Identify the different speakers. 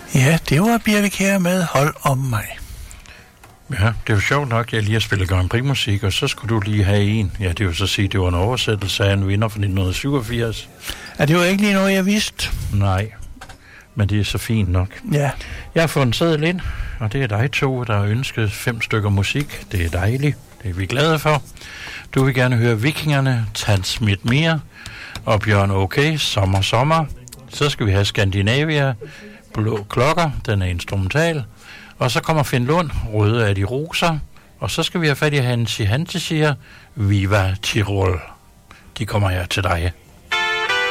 Speaker 1: Ja, det var Birte Kjær med Hold om mig.
Speaker 2: Ja, det er jo sjovt nok, at jeg lige har spillet Grand Prix-musik, og så skulle du lige have en. Ja, det vil så sige, at det var en oversættelse af en vinder fra 1987.
Speaker 1: Ja, det var ikke lige noget, jeg vidste.
Speaker 2: Nej, men det er så fint nok.
Speaker 1: Ja.
Speaker 2: Jeg har fået en seddel ind, og det er dig to, der har ønsket 5 stykker musik. Det er dejligt. Det er vi glade for. Du vil gerne høre Vikingerne, Tan Smith Mere og Bjørn Okay, Sommer Sommer. Så skal vi have Skandinavia, Blå Klokker, den er instrumental. Og så kommer Finn Lund, Røde af de Roser. Og så skal vi have fat i Hansi Hantesier, Viva Tirol. De kommer her til dig.